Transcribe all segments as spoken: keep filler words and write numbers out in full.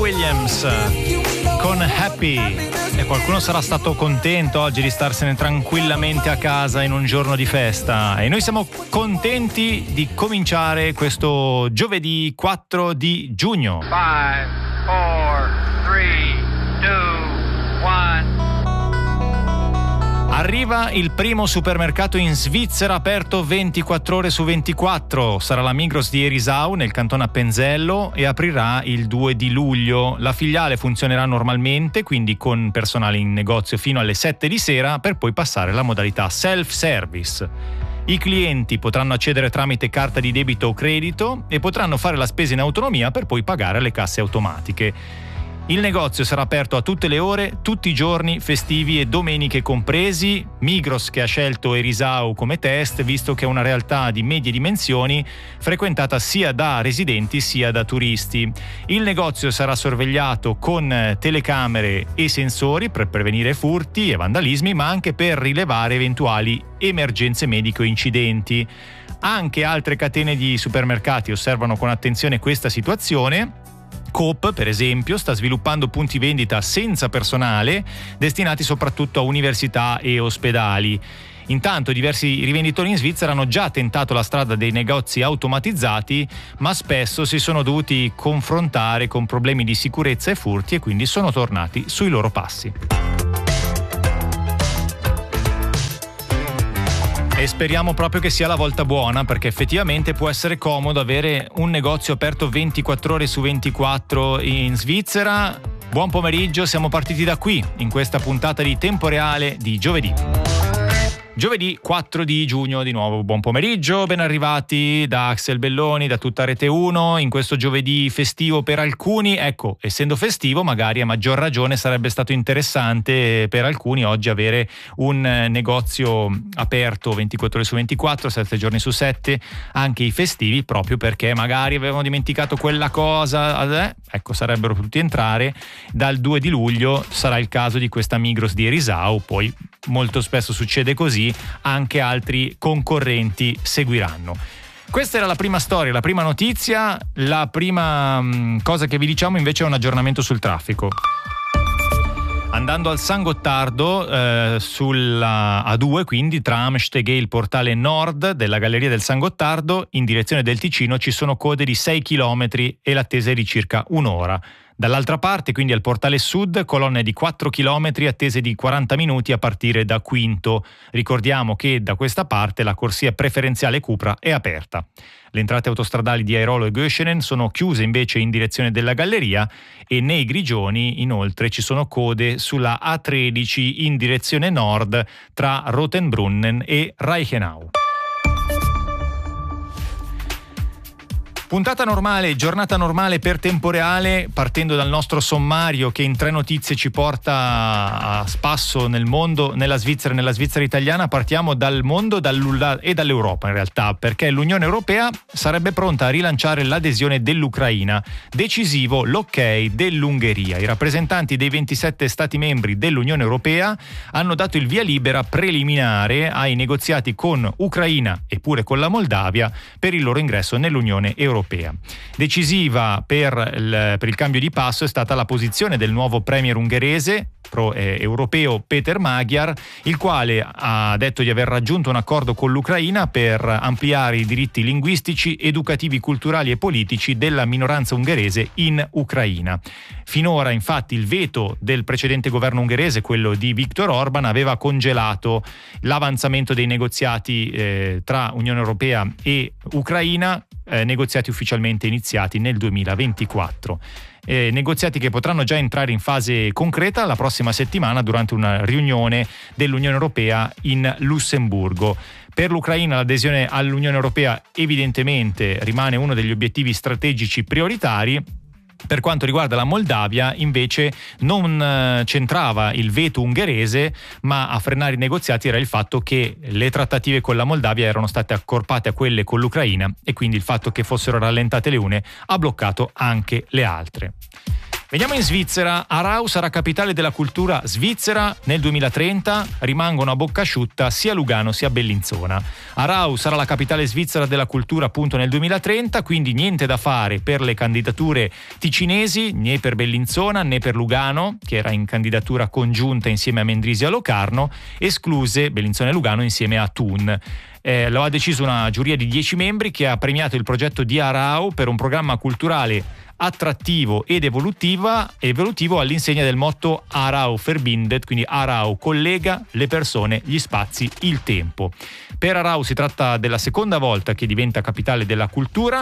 Williams con Happy. E qualcuno sarà stato contento oggi di starsene tranquillamente a casa in un giorno di festa, e noi siamo contenti di cominciare questo giovedì quattro di giugno. five, four, three, two, one. Arriva il primo supermercato in Svizzera aperto ventiquattro ore su ventiquattro. Sarà la Migros di Erisau nel canton Appenzello e aprirà il due di luglio. La filiale funzionerà normalmente, quindi con personale in negozio fino alle sette di sera, per poi passare alla modalità self-service. I clienti potranno accedere tramite carta di debito o credito e potranno fare la spesa in autonomia per poi pagare alle casse automatiche. Il negozio sarà aperto a tutte le ore, tutti i giorni, festivi e domeniche compresi. Migros che ha scelto Erisau come test, visto che è una realtà di medie dimensioni, frequentata sia da residenti sia da turisti. Il negozio sarà sorvegliato con telecamere e sensori per prevenire furti e vandalismi, ma anche per rilevare eventuali emergenze mediche o incidenti. Anche altre catene di supermercati osservano con attenzione questa situazione. Coop, per esempio, sta sviluppando punti vendita senza personale, destinati soprattutto a università e ospedali. Intanto diversi rivenditori in Svizzera hanno già tentato la strada dei negozi automatizzati, ma spesso si sono dovuti confrontare con problemi di sicurezza e furti, e quindi sono tornati sui loro passi. E speriamo proprio che sia la volta buona, perché effettivamente può essere comodo avere un negozio aperto ventiquattro ore su ventiquattro in Svizzera. Buon pomeriggio, siamo partiti da qui in questa puntata di Tempo Reale di giovedì. Giovedì quattro di giugno, di nuovo buon pomeriggio, ben arrivati da Axel Belloni, da tutta Rete uno, in questo giovedì festivo per alcuni. Ecco, essendo festivo magari a maggior ragione sarebbe stato interessante per alcuni oggi avere un negozio aperto ventiquattro ore su ventiquattro, sette giorni su sette, anche i festivi, proprio perché magari avevano dimenticato quella cosa, eh, ecco, sarebbero potuti entrare. Dal due di luglio sarà il caso di questa Migros di Erisau, poi molto spesso succede così, anche altri concorrenti seguiranno. Questa era la prima storia, la prima notizia. La prima mh, cosa che vi diciamo invece è un aggiornamento sul traffico. Andando al San Gottardo, eh, sulla A due, quindi tra Amsteg e il portale nord della Galleria del San Gottardo, in direzione del Ticino, ci sono code di sei chilometri e l'attesa è di circa un'ora. Dall'altra parte, quindi al portale sud, colonne di quattro chilometri, attese di quaranta minuti a partire da Quinto. Ricordiamo che da questa parte la corsia preferenziale Cupra è aperta. Le entrate autostradali di Airolo e Göschenen sono chiuse invece in direzione della Galleria, e nei Grigioni inoltre ci sono code sulla A tredici in direzione nord tra Rotenbrunnen e Reichenau. Puntata normale, giornata normale per Tempo Reale, partendo dal nostro sommario che in tre notizie ci porta a spasso nel mondo, nella Svizzera e nella Svizzera italiana. Partiamo dal mondo dal, e dall'Europa in realtà, perché l'Unione Europea sarebbe pronta a rilanciare l'adesione dell'Ucraina. Decisivo l'ok dell'Ungheria. I rappresentanti dei ventisette Stati membri dell'Unione Europea hanno dato il via libera preliminare ai negoziati con Ucraina e pure con la Moldavia per il loro ingresso nell'Unione Europea. Decisiva per il, per il cambio di passo è stata la posizione del nuovo premier ungherese pro-europeo Peter Magyar, il quale ha detto di aver raggiunto un accordo con l'Ucraina per ampliare i diritti linguistici, educativi, culturali e politici della minoranza ungherese in Ucraina. Finora, infatti, il veto del precedente governo ungherese, quello di Viktor Orban, aveva congelato l'avanzamento dei negoziati eh, tra Unione Europea e Ucraina, eh, negoziati ufficialmente iniziati nel duemilaventiquattro. Eh, negoziati che potranno già entrare in fase concreta la prossima settimana durante una riunione dell'Unione Europea in Lussemburgo. Per l'Ucraina l'adesione all'Unione Europea evidentemente rimane uno degli obiettivi strategici prioritari. Per quanto riguarda la Moldavia, invece, non centrava il veto ungherese, ma a frenare i negoziati era il fatto che le trattative con la Moldavia erano state accorpate a quelle con l'Ucraina, e quindi il fatto che fossero rallentate le une ha bloccato anche le altre. Veniamo in Svizzera. Aarau sarà capitale della cultura svizzera nel duemilatrenta, rimangono a bocca asciutta sia Lugano sia Bellinzona. Aarau sarà la capitale svizzera della cultura appunto nel duemilatrenta, quindi niente da fare per le candidature ticinesi, né per Bellinzona né per Lugano, che era in candidatura congiunta insieme a Mendrisio e a Locarno, escluse Bellinzona e Lugano insieme a Thun. Eh, lo ha deciso una giuria di dieci membri che ha premiato il progetto di Aarau per un programma culturale attrattivo ed evolutiva, evolutivo all'insegna del motto Aarau verbindet, quindi Aarau collega le persone, gli spazi, il tempo. Per Aarau si tratta della seconda volta che diventa capitale della cultura.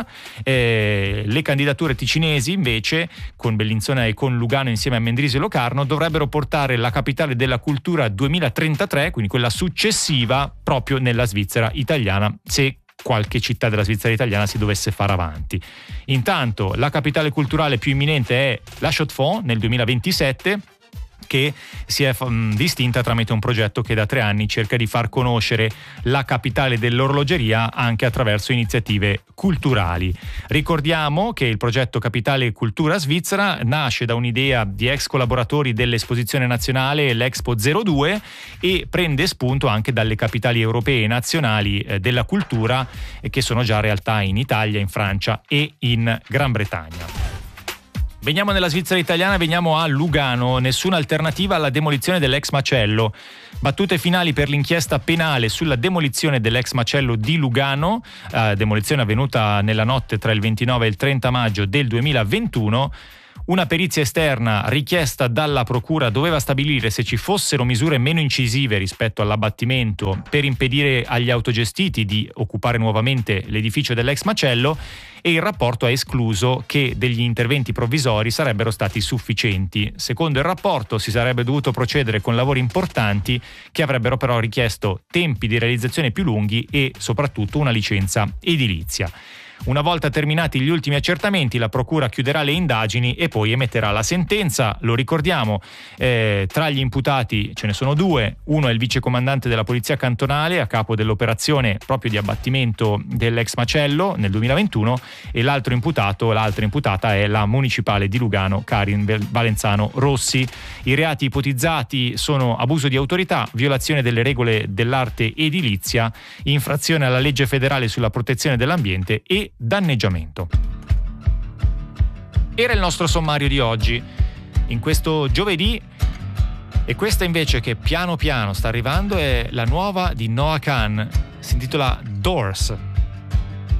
Eh, le candidature ticinesi invece, con Bellinzona e con Lugano insieme a Mendrisio e Locarno, dovrebbero portare la capitale della cultura duemilatrentatré, quindi quella successiva, proprio nella Svizzera italiana, se qualche città della Svizzera italiana si dovesse fare avanti. Intanto la capitale culturale più imminente è la Chaux-de-Fonds nel duemilaventisette, che si è mh, distinta tramite un progetto che da tre anni cerca di far conoscere la capitale dell'orologeria anche attraverso iniziative culturali. Ricordiamo che il progetto Capitale Cultura Svizzera nasce da un'idea di ex collaboratori dell'Esposizione Nazionale, l'Expo zero due, e prende spunto anche dalle capitali europee e nazionali eh, della cultura eh, che sono già realtà in Italia, in Francia e in Gran Bretagna. Veniamo nella Svizzera italiana, veniamo a Lugano. Nessuna alternativa alla demolizione dell'ex macello. Battute finali per l'inchiesta penale sulla demolizione dell'ex macello di Lugano, eh, demolizione avvenuta nella notte tra il ventinove e il trenta maggio del duemilaventuno. Una perizia esterna richiesta dalla procura doveva stabilire se ci fossero misure meno incisive rispetto all'abbattimento per impedire agli autogestiti di occupare nuovamente l'edificio dell'ex macello, e il rapporto ha escluso che degli interventi provvisori sarebbero stati sufficienti. Secondo il rapporto si sarebbe dovuto procedere con lavori importanti che avrebbero però richiesto tempi di realizzazione più lunghi e soprattutto una licenza edilizia. Una volta terminati gli ultimi accertamenti, la procura chiuderà le indagini e poi emetterà la sentenza. Lo ricordiamo, eh, tra gli imputati ce ne sono due. Uno è il vicecomandante della polizia cantonale a capo dell'operazione proprio di abbattimento dell'ex macello nel duemilaventuno, e l'altro imputato, l'altra imputata è la municipale di Lugano, Karin Valenzano Rossi. I reati ipotizzati sono abuso di autorità, violazione delle regole dell'arte edilizia, infrazione alla legge federale sulla protezione dell'ambiente e danneggiamento. Era il nostro sommario di oggi, in questo giovedì, e questa invece che piano piano sta arrivando è la nuova di Noah Kahan, si intitola Doors.